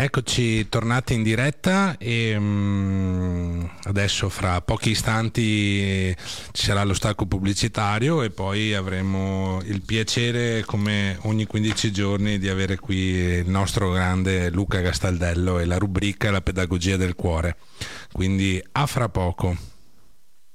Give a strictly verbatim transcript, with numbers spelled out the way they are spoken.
Eccoci tornati in diretta e mm, adesso fra pochi istanti ci sarà lo stacco pubblicitario e poi avremo il piacere, come ogni quindici giorni, di avere qui il nostro grande Luca Gastaldello e la rubrica La pedagogia del cuore. Quindi a fra poco.